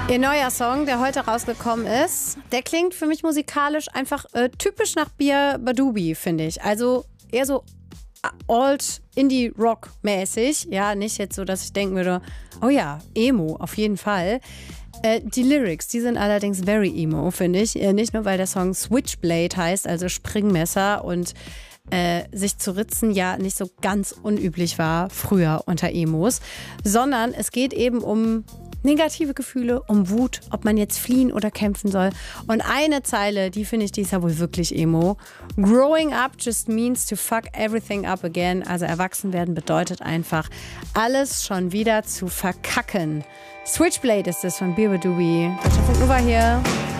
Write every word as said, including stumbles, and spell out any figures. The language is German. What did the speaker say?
Ihr neuer Song, der heute rausgekommen ist, der klingt für mich musikalisch einfach äh, typisch nach Bia Badubi, finde ich. Also eher so Alt-Indie-Rock-mäßig. Ja, nicht jetzt so, dass ich denken würde, oh ja, Emo, auf jeden Fall. Äh, die Lyrics, die sind allerdings very emo, finde ich. Äh, nicht nur, weil der Song Switchblade heißt, also Springmesser und äh, sich zu ritzen ja nicht so ganz unüblich war früher unter Emos, sondern es geht eben um negative Gefühle, um Wut, ob man jetzt fliehen oder kämpfen soll. Und eine Zeile, die finde ich, die ist ja wohl wirklich emo. Growing up just means to fuck everything up again. Also erwachsen werden bedeutet einfach, alles schon wieder zu verkacken. Switchblade ist es von Bia Badubi. Deutschlandfunk Nova hier.